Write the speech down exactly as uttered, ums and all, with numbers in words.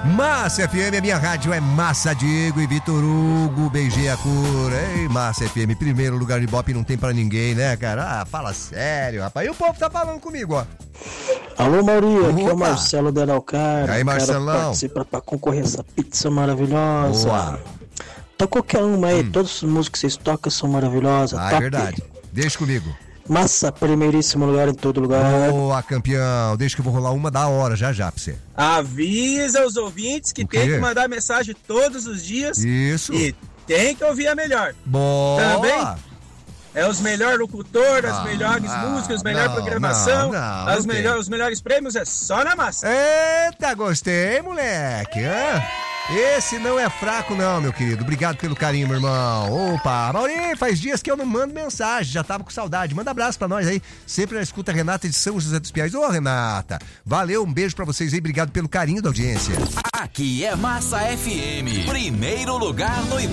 Massa F M, a minha rádio é Massa Diego e Vitor Hugo, beijei a cura. Ei, Massa F M, primeiro lugar de Ibope não tem pra ninguém, né, cara? Ah, fala sério, rapaz. E o povo tá falando comigo, ó. Alô, Maria, aqui é o Marcelo de Araucária. E aí, Marcelão? Quero participar pra concorrer a essa pizza maravilhosa. Boa. Tá qualquer uma aí, Hum. todas as músicas que vocês tocam são maravilhosas. Ah, é top. verdade. Deixa comigo. Massa, primeiríssimo lugar em todo lugar. Boa, campeão. Deixa que eu vou rolar uma da hora já já pra você. Avisa os ouvintes que O quê? tem que mandar mensagem todos os dias. Isso. E tem que ouvir a melhor. Boa. Também é os melhores locutores, as Ah, melhores ah, músicas, as melhores não, programação, não, não, as não melhor, tem. os melhores prêmios é só na Massa. Eita, gostei, moleque. Hã? Esse não é fraco não, meu querido. Obrigado pelo carinho, meu irmão. Opa, Maurinho, faz dias que eu não mando mensagem, já tava com saudade. Manda abraço pra nós aí. Sempre na escuta a Renata de São José dos Pinhais. Ô, Renata, valeu, um beijo pra vocês aí. Obrigado pelo carinho da audiência. Aqui é Massa F M, primeiro lugar no Ibope.